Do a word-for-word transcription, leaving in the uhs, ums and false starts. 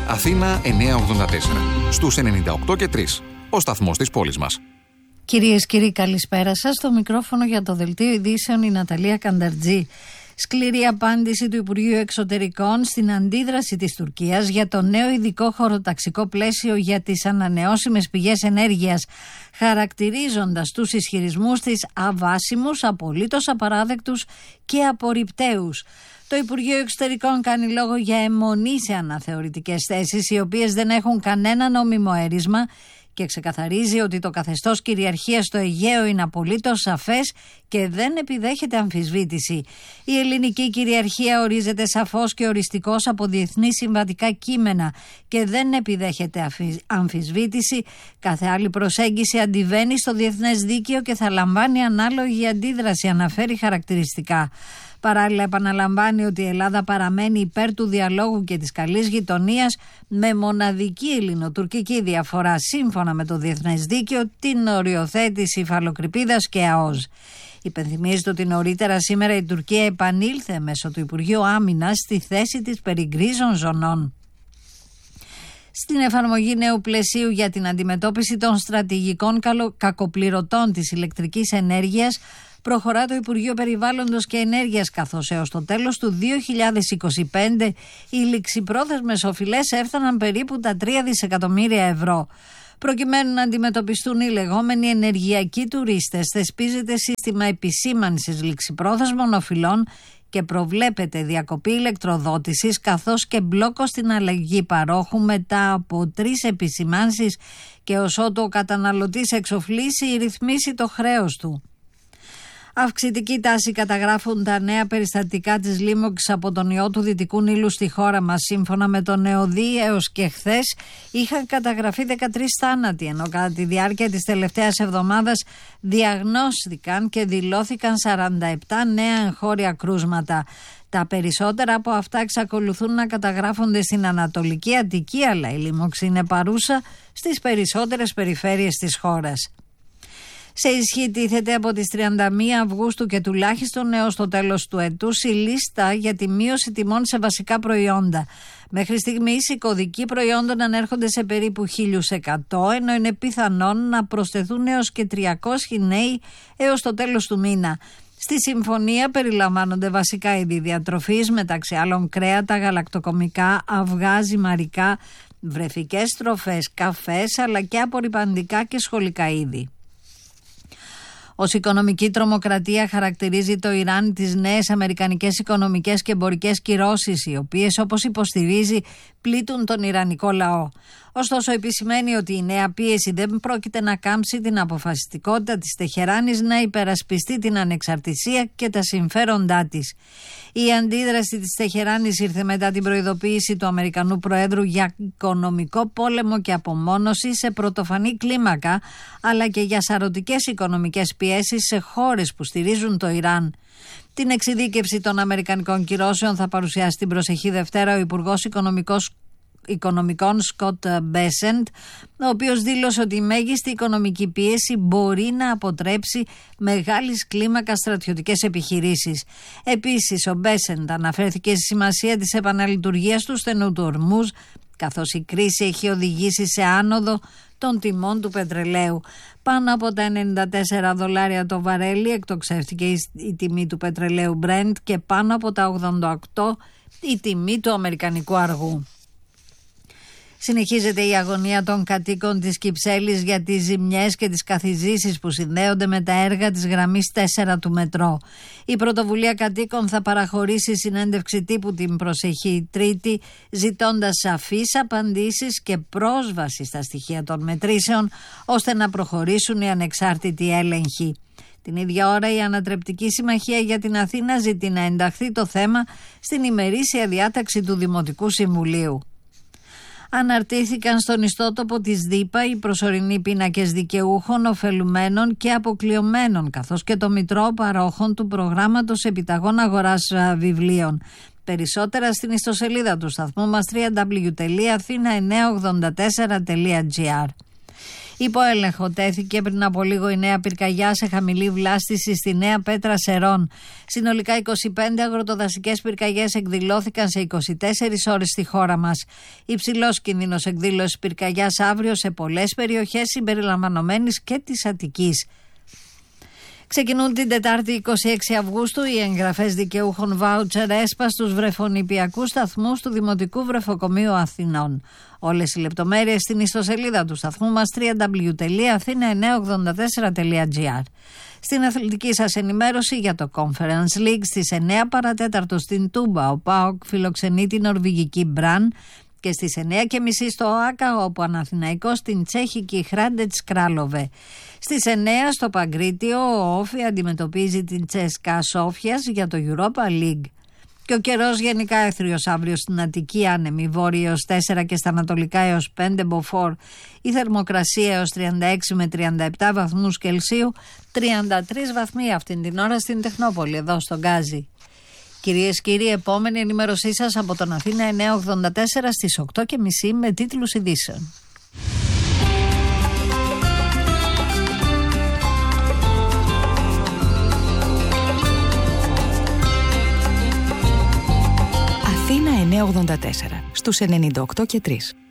Αθήνα εννιακόσια ογδόντα τέσσερα. Στους ενενήντα οκτώ και τρία. Ο σταθμός της πόλης μας. Κυρίες και κύριοι, καλησπέρα σας. Στο μικρόφωνο για το Δελτίο Ειδήσεων η Ναταλία Κανταρτζή. Σκληρή απάντηση του Υπουργείου Εξωτερικών στην αντίδραση της Τουρκίας για το νέο ειδικό χωροταξικό πλαίσιο για τις ανανεώσιμες πηγές ενέργειας, χαρακτηρίζοντας τους ισχυρισμούς της αβάσιμους, απολύτως απαράδεκτους και απορριπταίους. Το Υπουργείο Εξωτερικών κάνει λόγο για αιμονή σε αναθεωρητικές θέσεις, οι οποίες δεν έχουν κανένα νόμιμο έρισμα, και ξεκαθαρίζει ότι το καθεστώς κυριαρχίας στο Αιγαίο είναι απολύτως σαφές και δεν επιδέχεται αμφισβήτηση. Η ελληνική κυριαρχία ορίζεται σαφώς και οριστικώς από διεθνή συμβατικά κείμενα και δεν επιδέχεται αμφισβήτηση. Κάθε άλλη προσέγγιση αντιβαίνει στο διεθνές δίκαιο και θα λαμβάνει ανάλογη αντίδραση, αναφέρει χαρακτηριστικά. Παράλληλα, επαναλαμβάνει ότι η Ελλάδα παραμένει υπέρ του διαλόγου και της καλής γειτονίας, με μοναδική ελληνοτουρκική διαφορά σύμφωνα με το διεθνές δίκαιο την οριοθέτηση υφαλοκρηπίδας και ΑΟΣ. Υπενθυμίζεται ότι νωρίτερα σήμερα η Τουρκία επανήλθε μέσω του Υπουργείου Άμυνας στη θέση της περί γκρίζων ζωνών. Στην εφαρμογή νέου πλαισίου για την αντιμετώπιση των στρατηγικών κακοπληρωτών της ηλεκτρικής ενέργειας προχωρά το Υπουργείο Περιβάλλοντος και Ενέργειας, καθώς έως το τέλος του δύο χιλιάδες είκοσι πέντε οι ληξιπρόθεσμες οφειλές έφταναν περίπου τα τρία δισεκατομμύρια ευρώ. Προκειμένου να αντιμετωπιστούν οι λεγόμενοι ενεργειακοί τουρίστες, θεσπίζεται σύστημα επισήμανσης ληξιπρόθεσμων οφειλών και προβλέπεται διακοπή ηλεκτροδότησης, καθώς και μπλόκο στην αλλαγή παρόχου μετά από τρεις επισημάνσεις και ως ότου ο καταναλωτής εξοφλήσει ή ρυθμίσει το χρέος του. Αυξητική τάση καταγράφουν τα νέα περιστατικά της λίμωξης από τον ιό του Δυτικού Νείλου στη χώρα μας. Σύμφωνα με τον ΕΟΔΗ, έως και χθες είχαν καταγραφεί δεκατρείς θάνατοι, ενώ κατά τη διάρκεια της τελευταίας εβδομάδας διαγνώστηκαν και δηλώθηκαν σαράντα επτά νέα εγχώρια κρούσματα. Τα περισσότερα από αυτά εξακολουθούν να καταγράφονται στην Ανατολική Αττική, αλλά η λίμωξη είναι παρούσα στις περισσότερες περιφέρειες της χώρας. Σε ισχύ τίθεται από τις τριάντα μία Αυγούστου και τουλάχιστον έως το τέλος του έτους η λίστα για τη μείωση τιμών σε βασικά προϊόντα. Μέχρι στιγμής οι κωδικοί προϊόντων ανέρχονται σε περίπου χίλια εκατό, ενώ είναι πιθανόν να προσθεθούν έως και τριακόσιοι νέοι έως το τέλος του μήνα. Στη συμφωνία περιλαμβάνονται βασικά είδη διατροφής, μεταξύ άλλων κρέατα, γαλακτοκομικά, αυγά, ζυμαρικά, βρεφικές τροφές, καφές, αλλά και απορρυπαντικά και σχολικά είδη. Ως οικονομική τρομοκρατία χαρακτηρίζει το Ιράν τις νέες αμερικανικές οικονομικές και εμπορικές κυρώσεις, οι οποίες, όπως υποστηρίζει, πλήττουν τον ιρανικό λαό. Ωστόσο, επισημαίνει ότι η νέα πίεση δεν πρόκειται να κάμψει την αποφασιστικότητα της Τεχεράνης να υπερασπιστεί την ανεξαρτησία και τα συμφέροντά της. Η αντίδραση της Τεχεράνης ήρθε μετά την προειδοποίηση του Αμερικανού Προέδρου για οικονομικό πόλεμο και απομόνωση σε πρωτοφανή κλίμακα, αλλά και για σαρωτικές οικονομικές πιέσεις σε χώρες που στηρίζουν το Ιράν. Την εξειδίκευση των αμερικανικών κυρώσεων θα παρουσιάσει την προσεχή Δευτέρα ο Υπουργός Οικονομικός Οικονομικών Σκοτ Μπέσεντ, ο οποίος δήλωσε ότι η μέγιστη οικονομική πίεση μπορεί να αποτρέψει μεγάλης κλίμακας στρατιωτικές επιχειρήσεις. Επίσης, ο Μπέσεντ αναφέρθηκε στη σημασία της επαναλειτουργίας του στενού του Ορμούζ, καθώς η κρίση έχει οδηγήσει σε άνοδο των τιμών του πετρελαίου. Πάνω από τα ενενήντα τέσσερα δολάρια το βαρέλι εκτοξεύτηκε η τιμή του πετρελαίου Brent και πάνω από τα ογδόντα οκτώ η τιμή του αμερικανικού αργού. Συνεχίζεται η αγωνία των κατοίκων της Κυψέλης για τις ζημιές και τις καθιζήσεις που συνδέονται με τα έργα της γραμμής τέσσερα του μετρό. Η πρωτοβουλία κατοίκων θα παραχωρήσει συνέντευξη τύπου την προσεχή Τρίτη, ζητώντας σαφείς απαντήσεις και πρόσβαση στα στοιχεία των μετρήσεων, ώστε να προχωρήσουν οι ανεξάρτητοι έλεγχοι. Την ίδια ώρα η Ανατρεπτική Συμμαχία για την Αθήνα ζητεί να ενταχθεί το θέμα στην ημερήσια διάταξη του Δημοτικού Συμβουλίου. Αναρτήθηκαν στον ιστότοπο της ΔΥΠΑ οι προσωρινοί πίνακες δικαιούχων, ωφελουμένων και αποκλειωμένων, καθώς και το μητρό παρόχων του προγράμματος επιταγών αγοράς βιβλίων. Περισσότερα στην ιστοσελίδα του σταθμού μας double-u double-u double-u τελεία athena εννιακόσια ογδόντα τέσσερα τελεία gr. Υπό έλεγχο τέθηκε πριν από λίγο η νέα πυρκαγιά σε χαμηλή βλάστηση στη Νέα Πέτρα Σερών. Συνολικά είκοσι πέντε αγροτοδασικές πυρκαγιές εκδηλώθηκαν σε είκοσι τέσσερις ώρες στη χώρα μας. Υψηλός κίνδυνος εκδήλωσης πυρκαγιάς αύριο σε πολλές περιοχές συμπεριλαμβανομένης και της Αττικής. Ξεκινούν την Τετάρτη είκοσι έξι Αυγούστου οι εγγραφές δικαιούχων βάουτσερ ΕΣΠΑ στους βρεφονηπιακούς σταθμούς του Δημοτικού Βρεφοκομείου Αθηνών. Όλες οι λεπτομέρειες στην ιστοσελίδα του σταθμού μας double-u double-u double-u τελεία athena εννιακόσια ογδόντα τέσσερα τελεία gr. Στην αθλητική σας ενημέρωση για το Conference League στις εννέα παρατέταρτο στην Τούμπα ο ΠΑΟΚ φιλοξενεί την νορβηγική Μπραν και στις εννέα και μισή στο ΟΑΚΑ ο Παναθηναϊκός στην τσέχικη Χράντετς Κράλοβε. Στις εννέα στο Παγκρίτιο ο Όφι αντιμετωπίζει την Τσέσκα Σόφιας για το Europa League. Και ο καιρός γενικά έθριος αύριο στην Αττική, άνεμη βόρεια έως τέσσερα και στα ανατολικά έως πέντε μποφόρ. Η θερμοκρασία έως τριάντα έξι με τριάντα επτά βαθμούς Κελσίου, τριάντα τρεις βαθμοί αυτήν την ώρα στην Τεχνόπολη εδώ στον Γκάζι. Κυρίες και κύριοι, επόμενη ενημέρωσή σας από τον Αθήνα εννιακόσια ογδόντα τέσσερα στις οκτώ και μισή με τίτλους ειδήσεων. Αθήνα εννιακόσια ογδόντα τέσσερα στους ενενήντα οκτώ και τρία.